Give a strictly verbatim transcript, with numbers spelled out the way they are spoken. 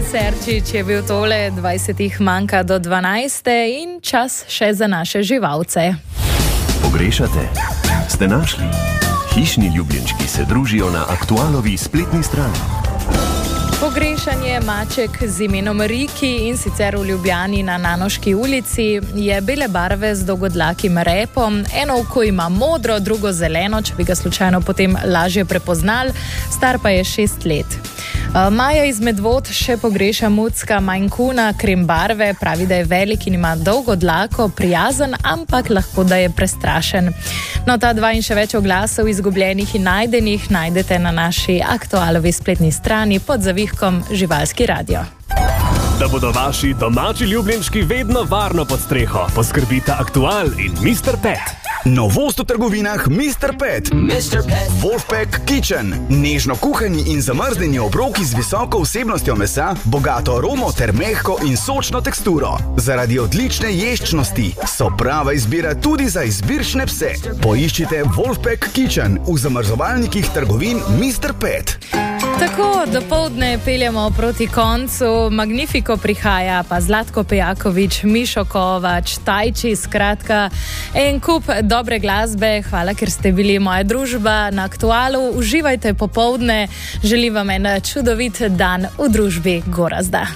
Serčič je bil tole, dvajsetih manjka do dvanajste in čas še za naše živalce. Pogrešate? Ste našli? Hišni ljubljenčki se družijo na Aktualovi spletni strani. Pogrešanje maček z imenom Riki, in sicer v Ljubljani na Nanoški ulici, je bele barve z dolgodlakim repom. Eno oko ima modro, drugo zeleno, če bi ga slučajno potem lažje prepoznali, star pa je šest let. Maja iz Medvod še pogreša mucka Majnkuna krem barve, pravi, da je velik in ima dolgo dlako, prijazen, ampak lahko da je prestrašen. No, ta dva in še več oglasov izgubljenih in najdenih najdete na naši Aktualovi spletni strani pod zavihkom Živalski radio. Da bodo vaši domači ljubljenčki vedno varno pod streho, poskrbita Aktual in mister Pet. Novost v trgovinah mister Pet. mister Pet. Wolfpack Kitchen. Nežno kuhani in zamrznjeni obroki z visoko vsebnostjo mesa, bogato aromo ter mehko in sočno teksturo. Zaradi odlične ješčnosti so prava izbira tudi za izbirčne pse. Poiščite Wolfpack Kitchen v zamrzovalnikih trgovin mister Pet. Tako, dopoldne peljemo proti koncu, Magnifico prihaja, pa Zlatko Pejaković, Mišo Kovač, Tajči, skratka, en kup dobre glasbe. Hvala, ker ste bili moja družba na Aktualu. Uživajte popoldne, želim vam en čudovit dan v družbi Gorazda.